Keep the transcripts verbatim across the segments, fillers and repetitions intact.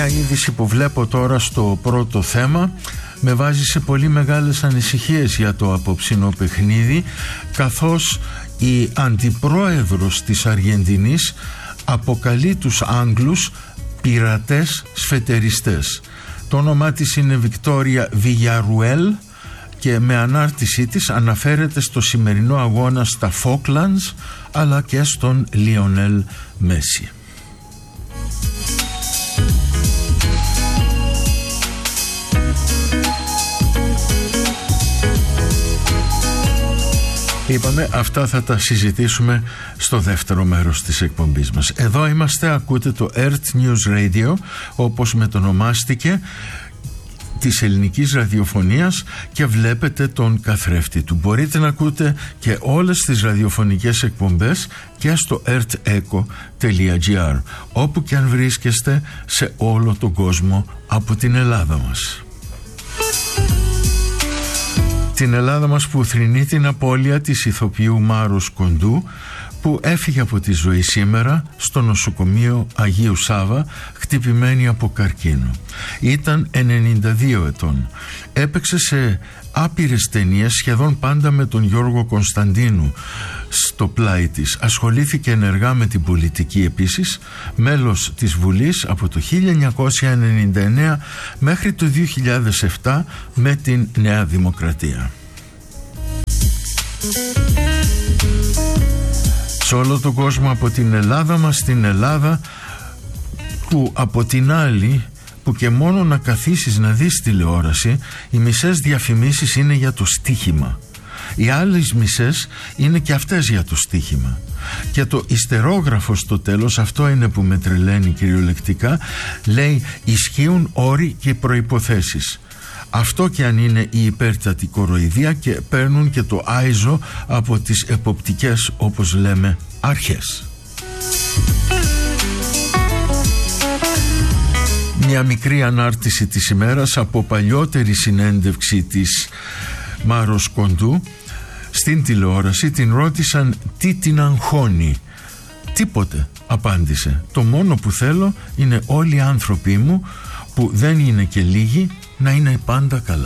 Μια είδηση που βλέπω τώρα στο πρώτο θέμα με βάζει σε πολύ μεγάλες ανησυχίες για το απόψινό παιχνίδι, καθώς η αντιπρόεδρος της Αργεντινής αποκαλεί τους Άγγλους πειρατές σφετεριστές. Το όνομά της είναι Βικτόρια Βιγιαρουέλ και με ανάρτησή της αναφέρεται στο σημερινό αγώνα στα Φόκλαντς αλλά και στον Λιονέλ Μέση. Είπαμε, αυτά θα τα συζητήσουμε στο δεύτερο μέρος της εκπομπής μας. Εδώ είμαστε, ακούτε το Earth News Radio, όπως μετονομάστηκε, της ελληνικής ραδιοφωνίας, και βλέπετε τον καθρέφτη του. Μπορείτε να ακούτε και όλες τις ραδιοφωνικές εκπομπές και στο earthecho τελεία gr, όπου και αν βρίσκεστε σε όλο τον κόσμο από την Ελλάδα μας. Την Ελλάδα μας που θρηνεί την απώλεια της ηθοποιού Μάρους Κοντού, που έφυγε από τη ζωή σήμερα στο νοσοκομείο Αγίου Σάβα, χτυπημένη από καρκίνο. Ήταν ενενήντα δύο ετών. Έπαιξε σε άπειρες ταινίες, σχεδόν πάντα με τον Γιώργο Κωνσταντίνου στο πλάι της. Ασχολήθηκε ενεργά με την πολιτική επίσης, μέλος της Βουλής από το χίλια εννιακόσια ενενήντα εννέα μέχρι το δύο χιλιάδες επτά με την Νέα Δημοκρατία. Σε όλο τον κόσμο, από την Ελλάδα μας στην Ελλάδα, που από την άλλη, που και μόνο να καθίσεις να δεις τηλεόραση, οι μισές διαφημίσεις είναι για το στοίχημα. Οι άλλες μισές είναι και αυτές για το στοίχημα. Και το ιστερόγραφο στο τέλος, αυτό είναι που με τρελαίνει κυριολεκτικά, λέει ισχύουν όροι και προϋποθέσεις. Αυτό και αν είναι η υπέρτατη κοροϊδία, και παίρνουν και το άιζο από τις εποπτικές, όπως λέμε, αρχές. Μια μικρή ανάρτηση της ημέρας από παλιότερη συνέντευξη της Μάρος Κοντού στην τηλεόραση. Την ρώτησαν τι την αγχώνει. Τίποτε, απάντησε. Το μόνο που θέλω είναι όλοι οι άνθρωποι μου, που δεν είναι και λίγοι, να είναι πάντα καλά.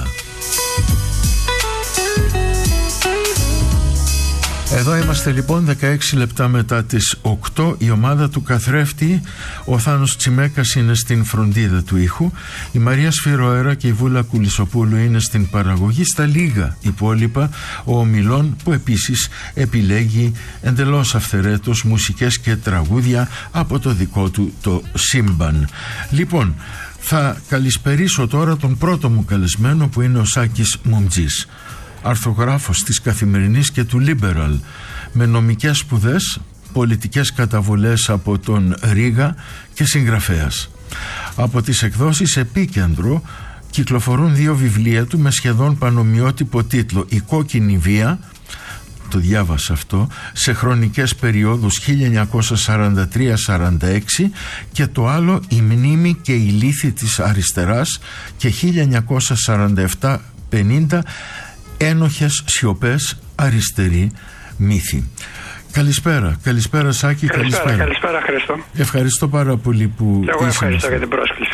Εδώ είμαστε λοιπόν, δεκαέξι λεπτά μετά τις οκτώ. Η ομάδα του καθρέφτη, ο Θάνος Τσιμέκας, είναι στην φροντίδα του ήχου. Η Μαρία Σφυροέρα και η Βούλα Κουλισοπούλου είναι στην παραγωγή. Στα λίγα υπόλοιπα ο Ομιλών, που επίσης επιλέγει εντελώς αυθαιρέτως μουσικές και τραγούδια από το δικό του το σύμπαν. Λοιπόν, θα καλησπερίσω τώρα τον πρώτο μου καλεσμένο, που είναι ο Σάκης Μουμτζής, αρθρογράφος της Καθημερινής και του Liberal, με νομικές σπουδές, πολιτικές καταβολές από τον Ρήγα και συγγραφέας. Από τις εκδόσεις Επίκεντρο κυκλοφορούν δύο βιβλία του με σχεδόν πανομοιότυπο τίτλο: «Η κόκκινη βία», το διάβασα αυτό, σε χρονικές περιόδους χίλια εννιακόσια σαράντα τρία σαράντα έξι, και το άλλο «Η μνήμη και η λύθη της αριστεράς» και χίλια εννιακόσια σαράντα επτά πενήντα, ένοχες σιωπές, αριστερή μύθη. Καλησπέρα, καλησπέρα Σάκη. Καλησπέρα, καλησπέρα, καλησπέρα Χρήστο. Ευχαριστώ πάρα πολύ που και εγώ ευχαριστώ για την πρόσκληση.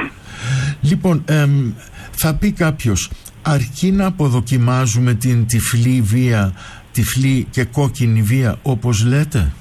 Λοιπόν, εμ, θα πει κάποιος, αρκεί να αποδοκιμάζουμε την τυφλή βία, τυφλή και κόκκινη βία, όπως λέτε?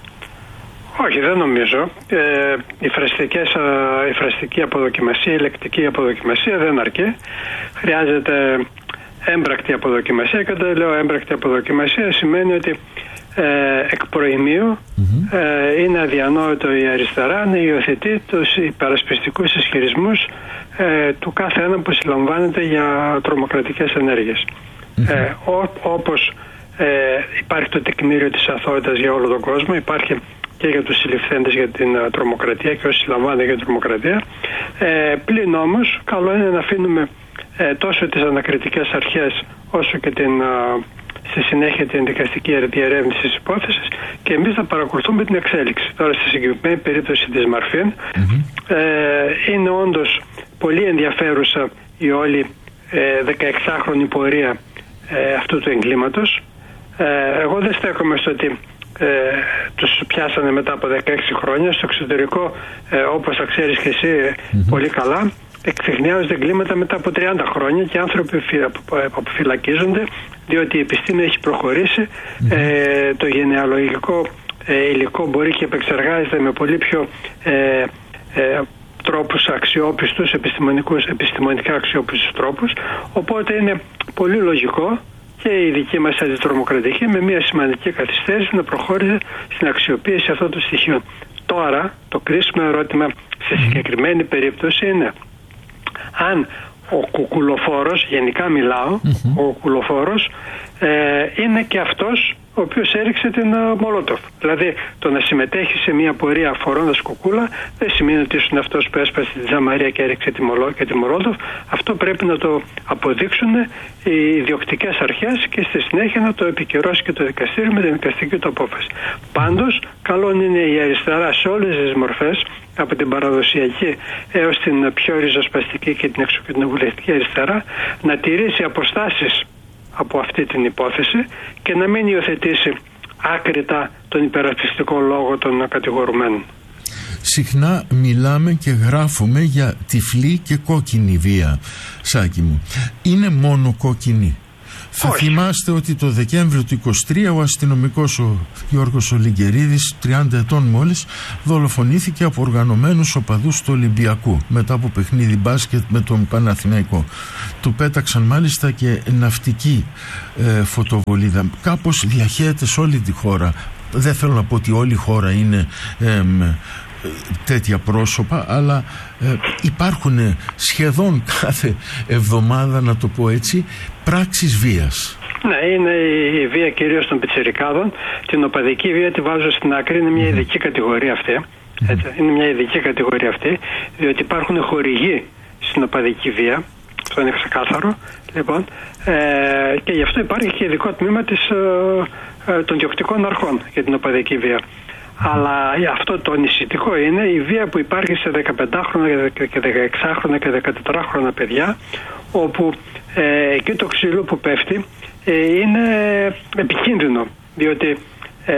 Όχι, δεν νομίζω. Ε, η, φραστικές, η φραστική αποδοκιμασία, η λεκτική αποδοκιμασία δεν αρκεί. Χρειάζεται έμπρακτη αποδοκιμασία, και όταν λέω έμπρακτη αποδοκιμασία σημαίνει ότι ε, εκ προημίου mm-hmm. ε, είναι αδιανόητο η αριστερά να υιοθετεί τους υπερασπιστικούς ισχυρισμούς ε, του κάθε ένα που συλλαμβάνεται για τρομοκρατικές ενέργειες. Mm-hmm. Ε, ό, όπως ε, υπάρχει το τεκμήριο της αθωότητας για όλο τον κόσμο, υπάρχει και για τους συλληφθέντες για την uh, τρομοκρατία και όσοι συλλαμβάνονται για την τρομοκρατία. Ε, πλην όμως, καλό είναι να αφήνουμε ε, τόσο τις ανακριτικές αρχές όσο και την, uh, στη συνέχεια την δικαστική διερεύνηση της υπόθεσης, και εμείς θα παρακολουθούμε την εξέλιξη. Τώρα, στη συγκεκριμένη περίπτωση της Μαρφίν, mm-hmm. ε, είναι όντως πολύ ενδιαφέρουσα η όλη ε, δεκαεξάχρονη πορεία ε, αυτού του εγκλήματος. Ε, εγώ δεν στέκομαι στο ότι ε, τους πιάσανε μετά από δεκαέξι χρόνια. Στο εξωτερικό, ε, όπως θα ξέρεις και εσύ mm-hmm. πολύ καλά, εκφυγνιάζονται εγκλήματα μετά από τριάντα χρόνια και άνθρωποι αποφυλακίζονται διότι η επιστήμη έχει προχωρήσει. Mm-hmm. Ε, το γενεαλογικό ε, υλικό μπορεί και επεξεργάζεται με πολύ πιο ε, ε, τρόπους αξιόπιστους, επιστημονικούς, επιστημονικά αξιόπιστους τρόπους. Οπότε είναι πολύ λογικό και η δική μας αντιτρομοκρατική με μια σημαντική καθυστέρηση να προχώρησε στην αξιοποίηση αυτών των στοιχείων. Τώρα το κρίσιμο ερώτημα σε συγκεκριμένη περίπτωση είναι αν ο κουκουλοφόρος, γενικά μιλάω, mm-hmm. ο κουκουλοφόρος ε, είναι και αυτός ο οποίος έριξε την uh, Μολότοφ. Δηλαδή το να συμμετέχει σε μια πορεία φορώντας κουκούλα δεν σημαίνει ότι ήσουν αυτός που έσπασε τη Τζαμαρία και έριξε τη, Μολό, και τη Μολότοφ. Αυτό πρέπει να το αποδείξουν οι ιδιοκτικές αρχές και στη συνέχεια να το επικυρώσει και το δικαστήριο με την δικαστική του απόφαση. Πάντως, καλό είναι η αριστερά σε όλες τις μορφές, από την παραδοσιακή έως την πιο ριζοσπαστική και την εξοκοινοβουλευτική αριστερά, να τηρήσει αποστάσεις από αυτή την υπόθεση και να μην υιοθετήσει άκρητα τον υπερασπιστικό λόγο των κατηγορουμένων. Συχνά μιλάμε και γράφουμε για τυφλή και κόκκινη βία, Σάκη μου. Είναι μόνο κόκκινη? Θα Όχι. θυμάστε ότι το Δεκέμβριο του είκοσι τρία ο αστυνομικός ο Γιώργος Ολυγκερίδης, τριάντα ετών μόλις, δολοφονήθηκε από οργανωμένους οπαδούς του Ολυμπιακού μετά από παιχνίδι μπάσκετ με τον Παναθηναϊκό. Του πέταξαν μάλιστα και ναυτική ε, φωτοβολίδα. Κάπως διαχέεται σε όλη τη χώρα. Δεν θέλω να πω ότι όλη η χώρα είναι ε, τέτοια πρόσωπα, αλλά ε, υπάρχουν σχεδόν κάθε εβδομάδα, να το πω έτσι, πράξεις βίας. Ναι, είναι η βία κυρίως των πιτσιρικάδων. Την οπαδική βία τη βάζω στην άκρη, είναι μια ειδική κατηγορία αυτή. Έτσι, είναι μια ειδική κατηγορία αυτή, διότι υπάρχουν χορηγοί στην οπαδική βία. Αυτό είναι ξεκάθαρο. Λοιπόν, ε, και γι' αυτό υπάρχει και ειδικό τμήμα της, ε, ε, των διοκτικών αρχών για την οπαδική βία. Αλλά αυτό το νησιτικό είναι η βία που υπάρχει σε δεκαπεντάχρονα και δεκαεξάχρονα και δεκατετράχρονα παιδιά, όπου ε, εκεί το ξύλο που πέφτει ε, είναι επικίνδυνο, διότι ε,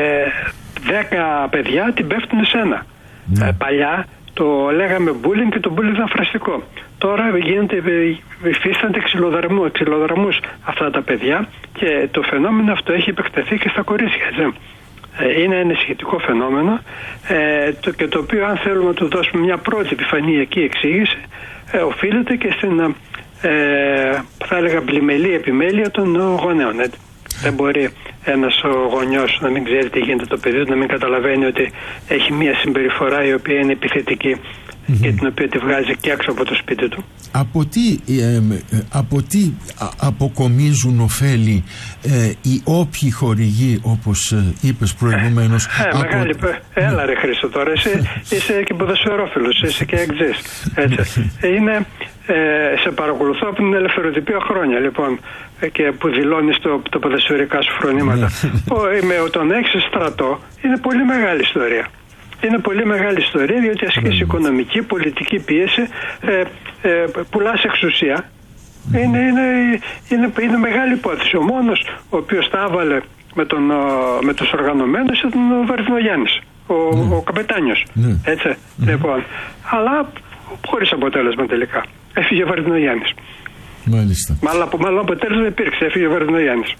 δέκα παιδιά την πέφτουν σε ένα. Mm. Ε, παλιά το λέγαμε bullying και το bullying ήταν φραστικό. Τώρα γίνεται, υφίστανται ξυλοδαρμούς αυτά τα παιδιά και το φαινόμενο αυτό έχει επεκταθεί και στα κορίτσια. Έτσι. Είναι ένα σχετικό φαινόμενο ε, το, και το οποίο, αν θέλουμε να του δώσουμε μια πρώτη επιφανειακή εξήγηση, ε, οφείλεται και στην ε, θα έλεγα πλημελή επιμέλεια των γονέων. Έτσι. Δεν μπορεί ένας γονιός να μην ξέρει τι γίνεται το παιδί του, να μην καταλαβαίνει ότι έχει μια συμπεριφορά η οποία είναι επιθετική mm-hmm. και την οποία τη βγάζει και έξω από το σπίτι του. Από τι, ε, από τι αποκομίζουν ωφέλη ε, οι όποιοι χορηγοί, όπως ε, είπες προηγουμένως? Ε, από... μεγάλη, έλα ρε Χρήστο τώρα, εσύ είσαι και ποδοσφαιρόφιλος, είσαι και εξής. Έτσι. Είναι, ε, σε παρακολουθώ από την ελευθεροτυπία χρόνια, λοιπόν, και που δηλώνεις το, το ποδοσφαιρικά σου φρονήματα. Με τον έχεις στρατό είναι πολύ μεγάλη ιστορία. Είναι πολύ μεγάλη ιστορία, διότι ασκείς οικονομική, πολιτική πίεση, ε, ε, πουλάς εξουσία. Είναι, είναι, είναι, είναι μεγάλη υπόθεση. Ο μόνος ο οποίος τα έβαλε με, τον, με τους οργανωμένους ήταν ο Βαρδινογιάννης, ο, mm. ο καπετάνιος. Mm. Έτσι, mm. λοιπόν. Αλλά χωρίς αποτέλεσμα τελικά. Έφυγε ο Βαρδινογιάννης. Μάλιστα. Μάλλον, μάλλον αποτέλεσμα υπήρξε, έφυγε ο Βαρδινογιάννης.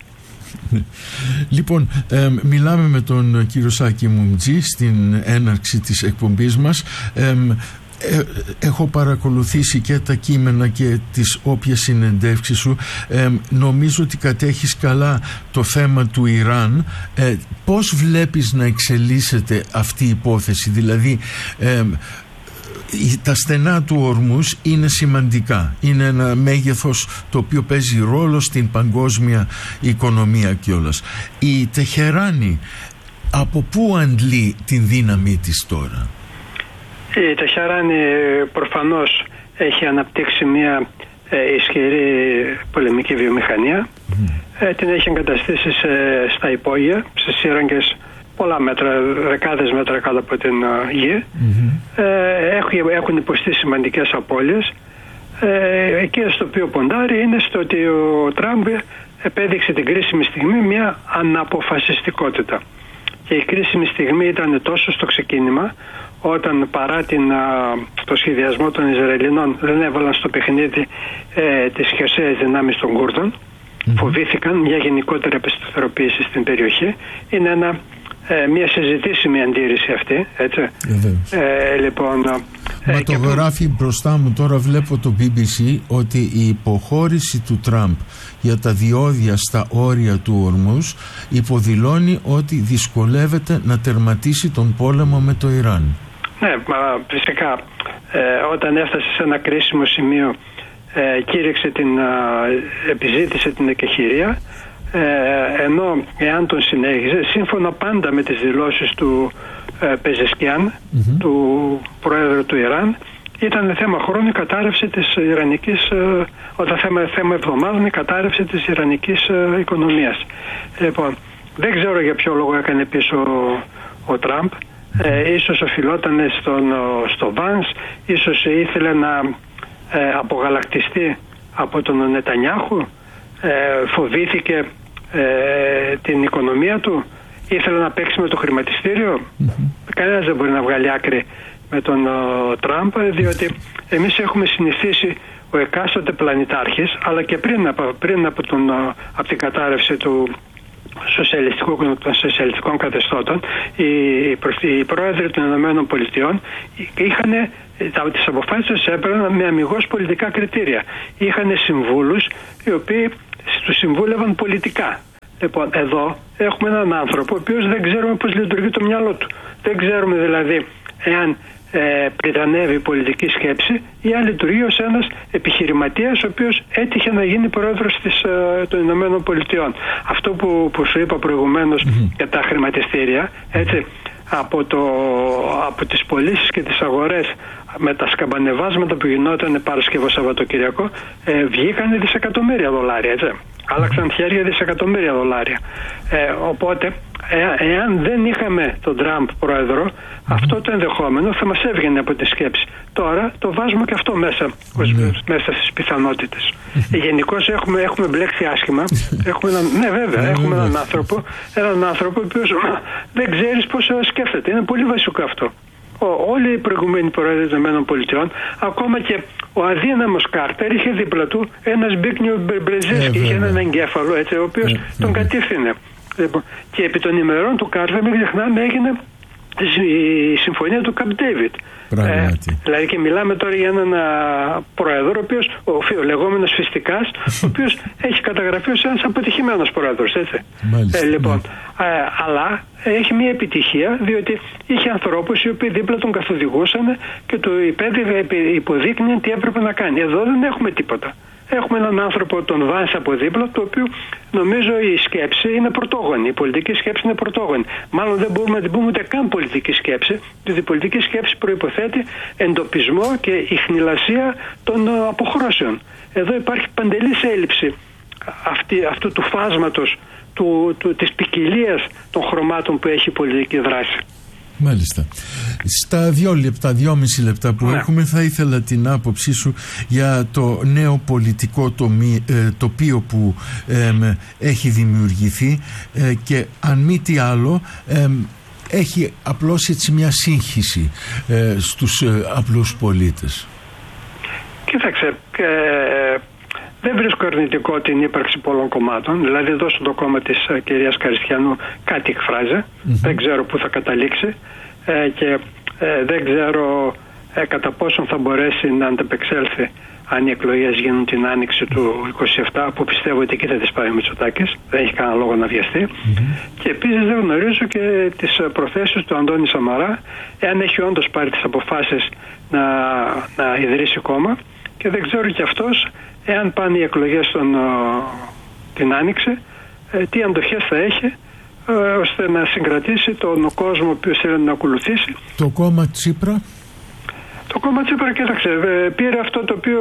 Λοιπόν, ε, μιλάμε με τον κύριο Σάκη Μουμτζή στην έναρξη της εκπομπής μας. Ε, ε, έχω παρακολουθήσει και τα κείμενα και τις όποιες συνεντεύξεις σου. Ε, νομίζω ότι κατέχεις καλά το θέμα του Ιράν. Ε, πώς βλέπεις να εξελίσσεται αυτή η υπόθεση? Δηλαδή, ε, τα στενά του Ορμούς είναι σημαντικά. Είναι ένα μέγεθος το οποίο παίζει ρόλο στην παγκόσμια οικονομία κιόλας. Η Τεχεράνη από πού αντλεί την δύναμή της τώρα? Η Τεχεράνη προφανώς έχει αναπτύξει μια ε, ισχυρή πολεμική βιομηχανία. Mm. Ε, την έχει εγκαταστήσει σε, στα υπόγεια, σε σύραγγες πολλά μέτρα, δεκάδες μέτρα κάτω από την uh, γη. Mm-hmm. Ε, έχουν, έχουν υποστεί σημαντικές απώλειες. Ε, εκεί στο οποίο ποντάρει είναι στο ότι ο Τραμπ επέδειξε την κρίσιμη στιγμή μια αναποφασιστικότητα. και η κρίσιμη στιγμή ήταν τόσο στο ξεκίνημα, όταν παρά την, το σχεδιασμό των Ισραηλινών δεν έβαλαν στο παιχνίδι ε, τις χερσαίες δυνάμεις των Κούρδων, mm-hmm. φοβήθηκαν μια γενικότερη απεσταθεροποίηση στην περιοχή. Είναι ένα, ε, μια συζητήσιμη αντίρρηση αυτή, έτσι. Ε, λοιπόν, Μα ε, το γράφει που... μπροστά μου, τώρα βλέπω το μπι μπι σι, ότι η υποχώρηση του Τραμπ για τα διόδια στα όρια του Ορμούς υποδηλώνει ότι δυσκολεύεται να τερματίσει τον πόλεμο με το Ιράν. Ναι, φυσικά ε, όταν έφτασε σε ένα κρίσιμο σημείο ε, κήρυξε την, ε, επιζήτησε την εκεχηρία, ε, ενώ εάν τον συνέχιζε, σύμφωνα πάντα με τις δηλώσεις του ε, Πεζεσκιάν, mm-hmm. του Πρόεδρου του Ιράν, ήταν θέμα χρόνου η κατάρρευση της Ιρανικής, ε, όταν θέμα, θέμα εβδομάδων η κατάρρευση της Ιρανικής ε, οικονομίας. Λοιπόν, δεν ξέρω για ποιο λόγο έκανε πίσω ο, ο Τραμπ. Ε, ίσως οφειλόταν στον, στο Βάνς, ίσως ήθελε να ε, απογαλακτιστεί από τον Νετανιάχου, ε, φοβήθηκε ε, την οικονομία του, ήθελε να παίξει με το χρηματιστήριο. Mm-hmm. Κανένας δεν μπορεί να βγάλει άκρη με τον ο, Τραμπ, διότι εμείς έχουμε συνηθίσει ο εκάστοτε πλανητάρχης, αλλά και πριν από, πριν από, τον, από την κατάρρευση του των σοσιαλιστικών καθεστώτων, οι, οι πρόεδροι των Ηνωμένων Πολιτειών είχαν τις αποφάσεις τους έπαιρναν με αμιγώς πολιτικά κριτήρια. Είχαν συμβούλους οι οποίοι τους συμβούλευαν πολιτικά. Λοιπόν, εδώ έχουμε έναν άνθρωπο ο οποίος δεν ξέρουμε πώς λειτουργεί το μυαλό του. Δεν ξέρουμε δηλαδή εάν ε, πριτανεύει η πολιτική σκέψη ή αν λειτουργεί ως ένας επιχειρηματίας ο οποίος έτυχε να γίνει πρόεδρος της, ε, των Ηνωμένων Πολιτειών. Αυτό που, που σου είπα προηγουμένως mm-hmm. για τα χρηματιστήρια, έτσι, από, το, από τις πωλήσεις και τις αγορές με τα σκαμπανεβάσματα που γινόταν Παρασκευό Σαββατοκυριακό, ε, βγήκαν δισεκατομμύρια δολάρια, έτσι. Άλλαξαν χέρια δισεκατομμύρια δολάρια. Ε, οπότε, ε, εάν δεν είχαμε τον Τραμπ πρόεδρο, mm-hmm. αυτό το ενδεχόμενο θα μας έβγαινε από τη σκέψη. Τώρα το βάζουμε και αυτό μέσα, mm-hmm. μέσα στις πιθανότητες. Mm-hmm. Γενικώς έχουμε, έχουμε μπλέξει άσχημα. έχουμε έναν, ναι, βέβαια, mm-hmm. έχουμε έναν άνθρωπο, έναν άνθρωπο ο οποίος δεν ξέρεις πώς σκέφτεται. Είναι πολύ βασικό αυτό. Ο, όλοι οι προηγούμενοι πρόεδροι των ΗΠΑ, ακόμα και ο αδύναμος Κάρτερ, είχε δίπλα του ένα Ζμπίγνιου Μπρεζίνσκι, είχε έναν εγκέφαλο, έτσι, ο οποίος ε, τον κατήφθηνε. Λοιπόν, και επί των ημερών του Κάρτερ, μην ξεχνάμε, έγινε η συμφωνία του Καμπ Ντέιβιτ. Ε, δηλαδή και μιλάμε τώρα για έναν α, πρόεδρο, ο οποίος, ο, ο λεγόμενος Φιστικάς, ο οποίος έχει καταγραφεί ως ένας αποτυχημένος πρόεδρος, έτσι. Ε, λοιπόν, ε, αλλά έχει μια επιτυχία, διότι είχε ανθρώπους οι οποίοι δίπλα τον καθοδηγούσαν και του υποδείκνυαν τι έπρεπε να κάνει. Εδώ δεν έχουμε τίποτα. Έχουμε έναν άνθρωπο, τον Βάνς από δίπλα, το οποίο νομίζω η σκέψη είναι πρωτόγονη. Η πολιτική σκέψη είναι πρωτόγονη. Μάλλον δεν μπορούμε να την πούμε ούτε καν πολιτική σκέψη, διότι η πολιτική σκέψη προϋποθέτει εντοπισμό και ιχνηλασία των αποχρώσεων. Εδώ υπάρχει παντελής έλλειψη αυτή, αυτού του φάσματος, του, του, της ποικιλίας των χρωμάτων που έχει η πολιτική δράση. Μάλιστα. Στα δύο λεπτά, δυόμιση λεπτά που ναι. έχουμε, θα ήθελα την άποψή σου για το νέο πολιτικό τομί, ε, τοπίο που ε, έχει δημιουργηθεί ε, και αν μη τι άλλο ε, έχει απλώς έτσι μια σύγχυση ε, στους ε, απλούς πολίτες. Κοίταξε, ε, δεν βρίσκω αρνητικό την ύπαρξη πολλών κομμάτων. Δηλαδή εδώ στο κόμμα της uh, κυρίας Καριστιανού κάτι εκφράζει. Mm-hmm. Δεν ξέρω πού θα καταλήξει ε, και ε, δεν ξέρω ε, κατά πόσον θα μπορέσει να αντεπεξέλθει αν οι εκλογές γίνουν την άνοιξη του είκοσι επτά, που πιστεύω ότι εκεί θα τις πάει ο Μητσοτάκης. Δεν έχει κανένα λόγο να βιαστεί. Mm-hmm. Και επίσης δεν γνωρίζω και τις προθέσεις του Αντώνη Σαμαρά, εάν έχει όντως πάρει τις αποφάσεις να, να ιδρύσει κόμμα, και δεν ξέρω και αυτός εάν πάνε οι εκλογές τον, την Άνοιξη, ε, τι αντοχές θα έχει ε, ώστε να συγκρατήσει τον κόσμο που θέλει να ακολουθήσει. Το κόμμα Τσίπρα? Το κόμμα Τσίπρα, κοίταξε, ε, πήρε αυτό το οποίο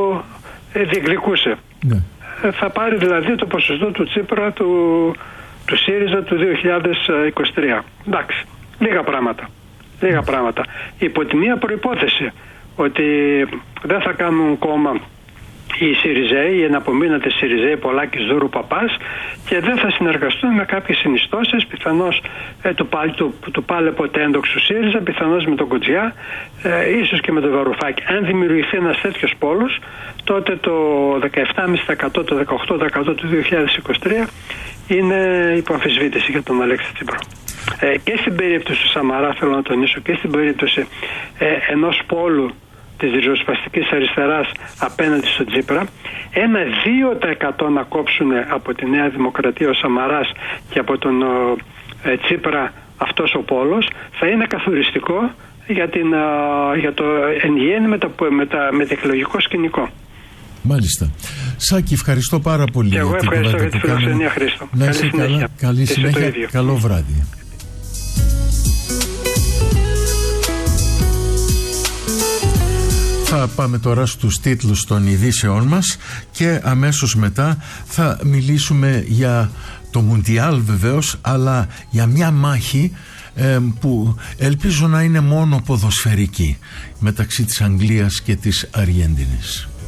ε, διεκδικούσε. Ναι. Ε, θα πάρει δηλαδή το ποσοστό του Τσίπρα του, του ΣΥΡΙΖΑ του δύο χιλιάδες είκοσι τρία. Εντάξει, λίγα πράγματα. Λίγα πράγματα. Υπό τη μία προϋπόθεση ότι δεν θα κάνουν κόμμα οι ΣΥΡΙΖΑΙ, οι εναπομείνατες ΣΥΡΙΖΑΙ, Πολάκης, Δούρου, Παπάς, και δεν θα συνεργαστούν με κάποιες συνιστώσεις, πιθανώς ε, του, του, του πάλε ποτέ έντοξου ΣΥΡΙΖΑ, πιθανώς με τον Κοτζιά, ε, ίσως και με τον Βαρουφάκη. Αν δημιουργηθεί ένας τέτοιος πόλος, τότε το δεκαεπτά κόμμα πέντε τοις εκατό, το δεκαοκτώ τοις εκατό του δύο χιλιάδες είκοσι τρία είναι υπό αμφισβήτηση για τον Αλέξη Τσίπρα. Ε, και στην περίπτωση του Σαμαρά, θέλω να τονίσω, και στην περίπτωση ε, ενός πόλου της ριζοσπαστικής αριστεράς απέναντι στον Τσίπρα, ένα δύο τοις εκατό να κόψουν από τη Νέα Δημοκρατία ο Σαμαράς και από τον ε, Τσίπρα αυτός ο πόλος, θα είναι καθοριστικό για, την, για το εν γέννη μεταεκλογικό σκηνικό. Μάλιστα. Σάκη, ευχαριστώ πάρα πολύ. Και εγώ ευχαριστώ για τη φιλοξενία, Χρήστο. Να είσαι καλή συνέχεια. Καλά, καλή συνέχεια. Καλό βράδυ. Θα πάμε τώρα στους τίτλους των ειδήσεών μας και αμέσως μετά θα μιλήσουμε για το Μουντιάλ βεβαίως, αλλά για μια μάχη ε, που ελπίζω να είναι μόνο ποδοσφαιρική μεταξύ της Αγγλίας και της Αργεντινής.